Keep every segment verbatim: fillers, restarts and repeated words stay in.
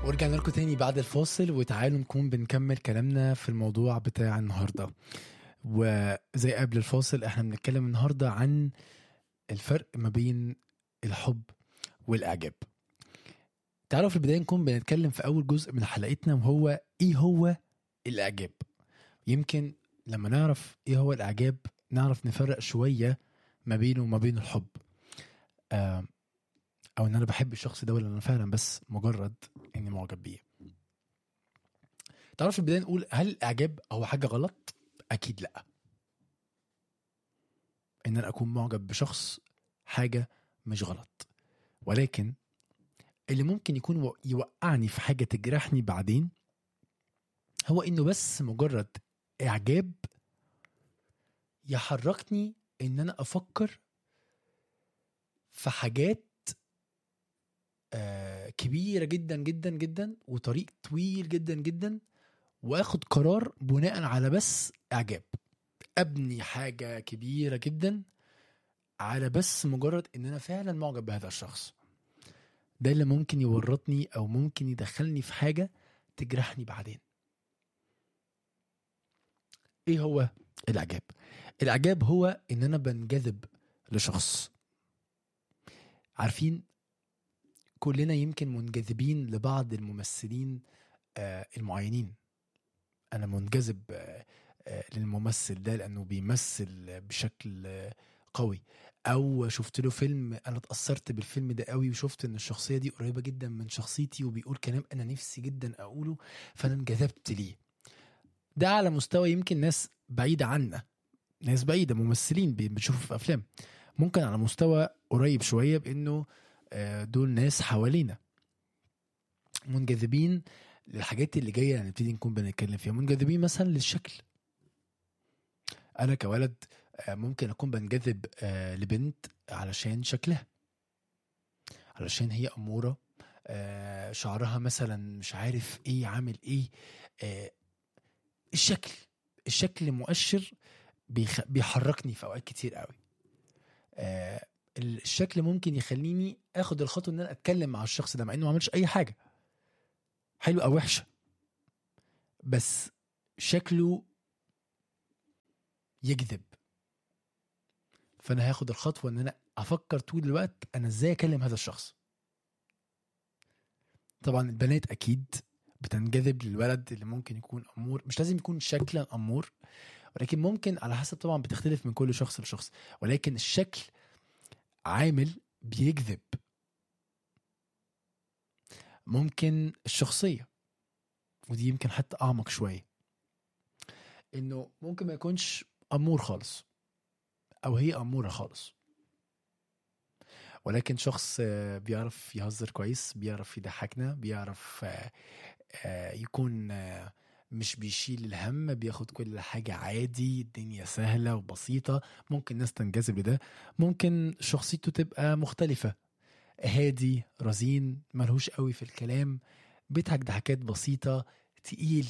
ورجعنا لكم تاني بعد الفاصل، وتعالوا نكون بنكمل كلامنا في الموضوع بتاع النهاردة. وزي قبل الفاصل احنا بنتكلم النهاردة عن الفرق ما بين الحب والإعجاب. تعالوا في البداية نكون بنتكلم في أول جزء من حلقتنا، وهو إيه هو الإعجاب. يمكن لما نعرف إيه هو الإعجاب نعرف نفرق شوية ما بينه وما بين الحب، آه او ان انا بحب الشخص ده ولا انا فعلا بس مجرد اني معجب بيه. تعرف في البدايه نقول هل الاعجاب هو حاجه غلط؟ اكيد لا. ان انا اكون معجب بشخص حاجه مش غلط، ولكن اللي ممكن يكون يوقعني في حاجه تجرحني بعدين هو انه بس مجرد اعجاب يحركني ان انا افكر في حاجات آه كبيره جدا جدا جدا وطريق طويل جدا جدا، واخد قرار بناء على بس اعجاب. ابني حاجة كبيرة جدا على بس مجرد ان انا فعلا معجب بهذا الشخص. ده اللي ممكن يورطني او ممكن يدخلني في حاجة تجرحني بعدين. ايه هو الاعجاب؟ الاعجاب هو ان انا بنجذب لشخص. عارفين كلنا يمكن منجذبين لبعض الممثلين آه المعينين. انا منجذب آه آه للممثل ده لانه بيمثل بشكل آه قوي، او شفت له فيلم انا اتأثرت بالفيلم ده قوي وشفت ان الشخصية دي قريبة جدا من شخصيتي وبيقول كلام انا نفسي جدا اقوله فانا انجذبت ليه. ده على مستوى يمكن ناس بعيدة عنا، ناس بعيدة ممثلين بنشوفه في افلام. ممكن على مستوى قريب شوية بانه آه دول ناس حوالينا منجذبين للحاجات اللي جاية هنبتدي نكون بنتكلم فيها. منجذبين مثلا للشكل. انا كولد ممكن اكون بنجذب لبنت علشان شكلها، علشان هي امورة، شعرها مثلا مش عارف ايه عامل ايه. الشكل الشكل مؤشر بيحركني في اوقات كتير قوي. الشكل ممكن يخليني اخد الخطوة ان انا اتكلم مع الشخص ده مع انه ما عملش اي حاجة حلو او وحشة، بس شكله يجذب. فانا هاخد الخطوه ان انا افكر طول الوقت انا ازاي اكلم هذا الشخص. طبعا البنات اكيد بتنجذب للولد اللي ممكن يكون امور، مش لازم يكون شكلا امور، ولكن ممكن على حسب، طبعا بتختلف من كل شخص لشخص، ولكن الشكل عامل بيجذب. ممكن الشخصيه، ودي يمكن حتى اعمق شويه، انه ممكن ما يكونش امور خالص او هي اموره خالص، ولكن شخص بيعرف يهزر كويس، بيعرف يضحكنا، بيعرف يكون مش بيشيل الهم، بياخد كل حاجة عادي، الدنيا سهلة وبسيطة. ممكن ناس تنجذب لده. ممكن شخصيته تبقى مختلفة، هادي رزين ملهوش قوي في الكلام، بيضحك ضحكات بسيطة، تقيل.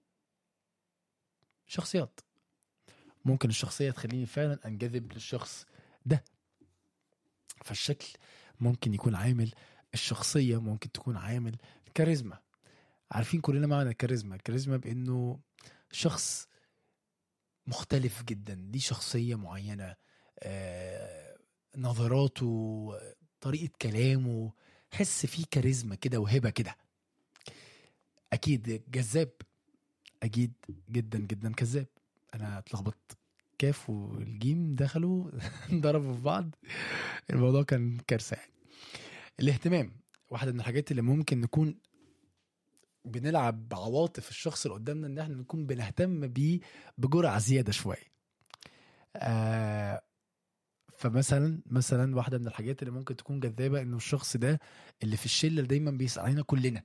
شخصيات ممكن الشخصية تخليني فعلا انجذب للشخص ده. فالشكل ممكن يكون عامل، الشخصية ممكن تكون عامل، كاريزما. عارفين كلنا معنى الكاريزما؟ الكاريزما بأنه شخص مختلف جدا، دي شخصية معينة، آه، نظراته، طريقة كلامه، حس فيه كاريزما كده وهبة كده. أكيد جذاب، أكيد جدا جدا كذاب. أنا اتلخبطت، كاف والجيم دخلوا ضربوا في بعض، الموضوع كان كارثة. يعني الاهتمام واحدة من الحاجات اللي ممكن نكون بنلعب بعواطف الشخص اللي قدامنا، ان احنا نكون بنهتم بيه بجرعة زيادة شوية. آه فمثلا مثلا واحدة من الحاجات اللي ممكن تكون جذابة انه الشخص ده اللي في الشلة اللي دايما بيسأل علينا كلنا،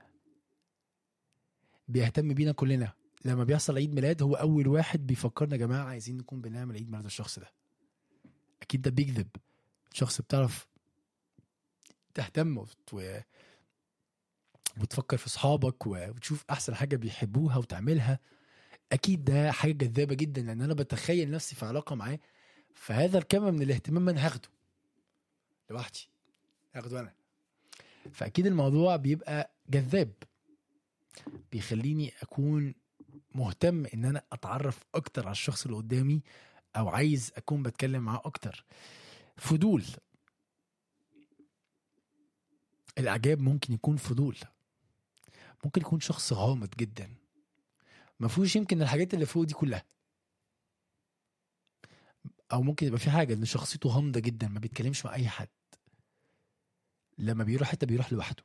بيهتم بينا كلنا. لما بيحصل عيد ميلاد هو اول واحد بيفكرنا يا جماعة عايزين نكون بنعمل عيد ميلاد الشخص ده. اكيد ده بيجذب. شخص بتعرف تهتم وت... وتفكر في صحابك وتشوف احسن حاجة بيحبوها وتعملها. اكيد ده حاجة جذابة جدا، لان انا بتخيل نفسي في علاقة معاه، فهذا الكم من الاهتمام انا هاخده لوحدي، هاخده انا. فاكيد الموضوع بيبقى جذاب. بيخليني اكون مهتم ان انا اتعرف اكتر على الشخص اللي قدامي، او عايز اكون بتكلم معاه اكتر. فضول، الاعجاب ممكن يكون فضول، ممكن يكون شخص غامض جدا ما فيهوش يمكن الحاجات اللي فوق دي كلها، او ممكن يبقى في حاجه ان شخصيته غامضه جدا ما بيتكلمش مع اي حد، لما بيروح حته بيروح لوحده،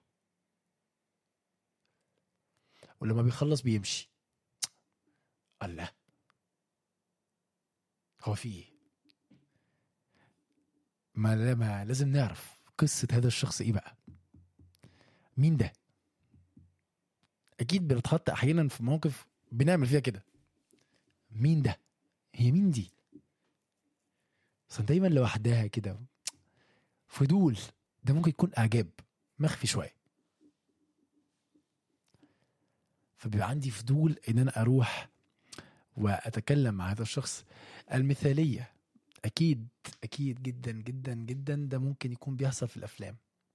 ولما بيخلص بيمشي. الله، هو في ايه؟ ما, ما لازم نعرف قصه هذا الشخص ايه بقى، مين ده. اكيد بنتحط احيانا في موقف بنعمل فيها كده، مين ده، هي مين دي، اصلا دايما لوحدها كده. فضول ده ممكن يكون اعجاب مخفي شويه، فبيبقى عندي فضول ان انا اروح واتكلم مع هذا الشخص. المثاليه، اكيد اكيد جدا جدا جدا ده ممكن يكون بيحصل في الافلام،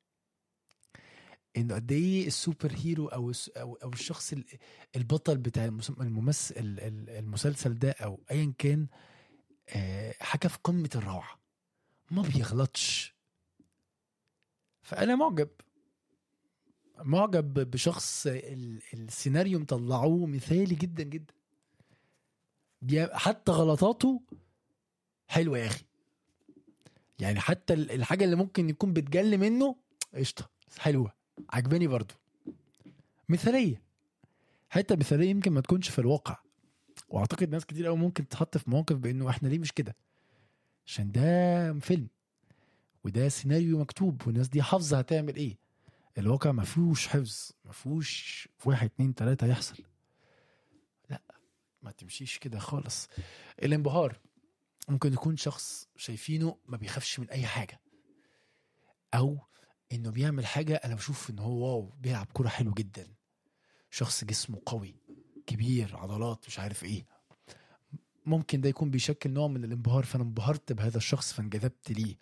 انه قد ايه السوبر هيرو او او او الشخص البطل بتاع الممثل المسلسل ده او ايا كان حاجه في قمه الروعه، ما بيغلطش. فانا معجب معجب بشخص السيناريو مطلعوه مثالي جدا جدا، حتى غلطاته حلوه يا اخي، يعني حتى الحاجه اللي ممكن يكون بتجل منه قشطه حلوه عجباني برضو، مثاليه. حتى مثاليه يمكن ما تكونش في الواقع، واعتقد ناس كتير قوي ممكن تحط في موقف بانه احنا ليه مش كده، عشان ده فيلم وده سيناريو مكتوب والناس دي حافظه هتعمل ايه. الواقع ما فيهوش حفظ، ما فيهوش واحد اتنين تلاته يحصل، لا ما تمشيش كده خالص. الانبهار ممكن يكون شخص شايفينه ما بيخافش من اي حاجه، او انه بيعمل حاجه انا بشوف ان هو واو بيلعب كرة حلو جدا، شخص جسمه قوي كبير عضلات مش عارف ايه، ممكن ده يكون بيشكل نوع من الانبهار، فانا انبهرت بهذا الشخص فانجذبت ليه.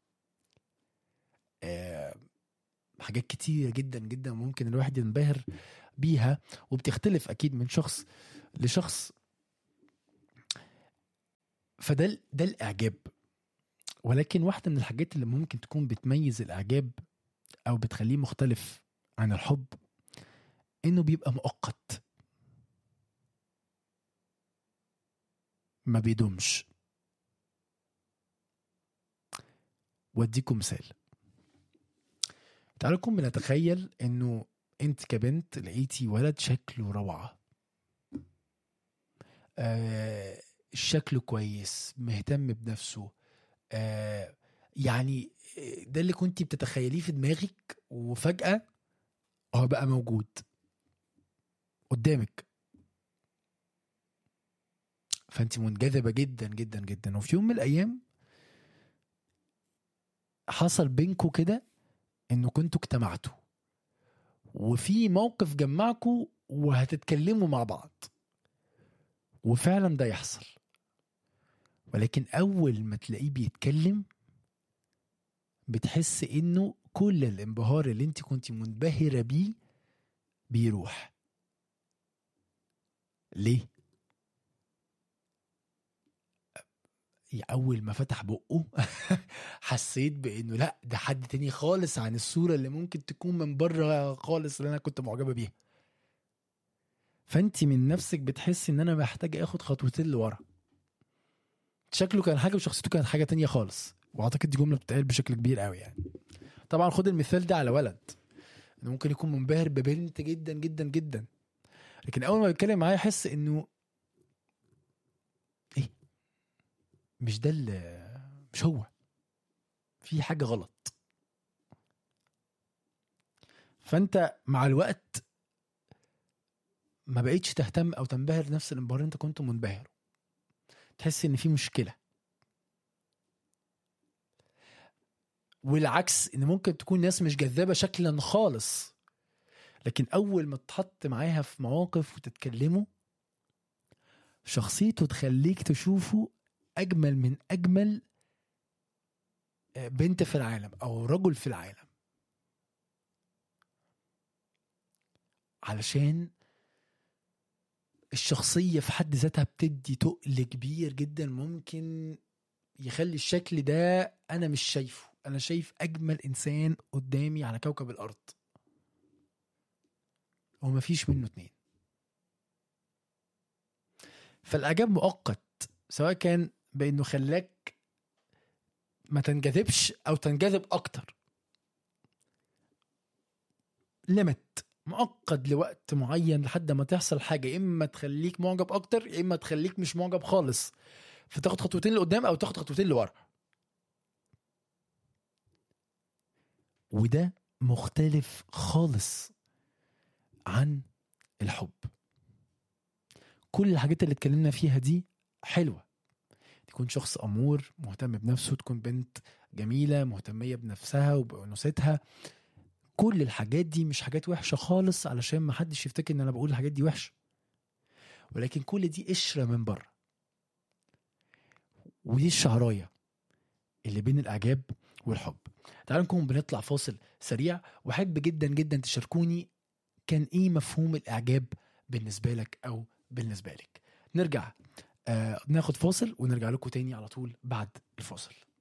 أه حاجات كتيرة جدا جدا ممكن الواحد ينبهر بيها، وبتختلف اكيد من شخص لشخص. فده ده الاعجاب. ولكن واحدة من الحاجات اللي ممكن تكون بتميز الاعجاب او بتخليه مختلف عن الحب انه بيبقى مؤقت، ما بيدومش. واديكم مثال، تعالوا نكون بنتخيل انه انت كبنت لقيتي ولد شكله روعة، آه شكله كويس مهتم بنفسه، آه يعني ده اللي كنتي بتتخيليه في دماغك، وفجأة هو بقى موجود قدامك، فانت منجذبة جدا جدا جدا. وفي يوم من الايام حصل بينكوا كده انه كنتوا اجتمعتوا وفي موقف جمعكوا وهتتكلموا مع بعض، وفعلا ده يحصل. ولكن اول ما تلاقيه بيتكلم بتحس انه كل الانبهار اللي انت كنت منبهرة بيه بيروح. ليه؟ اول ما فتح بقه حسيت بانه لا ده حد تاني خالص عن الصورة اللي ممكن تكون من بره خالص اللي انا كنت معجبة بيها. فانت من نفسك بتحس ان انا محتاج اخد خطوتين لورا. شكله كان حاجة وشخصيته كانت حاجة تانية خالص، واعتقد دي جملة بتتقال بشكل كبير قوي يعني. طبعا خد المثال ده على ولد، انه ممكن يكون منبهر ببنت جدا جدا جدا، لكن اول ما بيتكلم معايا يحس انه ايه، مش ده اللي مش هو، في حاجة غلط. فانت مع الوقت ما بقيتش تهتم او تنبهر نفس الانبهار اللي انت كنت منبهر، تحس ان في مشكلة. والعكس، ان ممكن تكون ناس مش جذابة شكلا خالص، لكن اول ما تحط معاها في مواقف وتتكلموا شخصيته تخليك تشوفه اجمل من اجمل بنت في العالم او رجل في العالم، علشان الشخصية في حد ذاتها بتدي تقل كبير جدا، ممكن يخلي الشكل ده أنا مش شايفه، أنا شايف أجمل إنسان قدامي على كوكب الأرض وما فيش منه اتنين. فالإعجاب مؤقت، سواء كان بأنه خلاك ما تنجذبش أو تنجذب أكتر، لمت مؤقت لوقت معين لحد ما تحصل حاجة إما تخليك معجب أكتر إما تخليك مش معجب خالص، فتاخد خطوتين لقدام أو تاخد خطوتين لورا. وده مختلف خالص عن الحب. كل الحاجات اللي اتكلمنا فيها دي حلوة، تكون شخص أمور مهتم بنفسه، تكون بنت جميلة مهتمية بنفسها وبأنوثتها، كل الحاجات دي مش حاجات وحشة خالص، علشان ما حدش يفتكر ان انا بقول الحاجات دي وحشة، ولكن كل دي قشرة من بره، ودي الشعراية اللي بين الإعجاب والحب. تعالوا نكون بنطلع فاصل سريع، وحب جدا جدا تشاركوني كان ايه مفهوم الإعجاب بالنسبة لك او بالنسبة لك. نرجع آه ناخد فاصل ونرجع لكم تاني على طول بعد الفاصل.